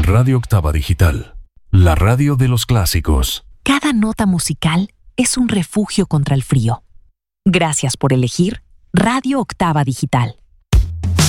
Radio Octava Digital, la radio de los clásicos. Cada nota musical es un refugio contra el frío. Gracias por elegir Radio Octava Digital.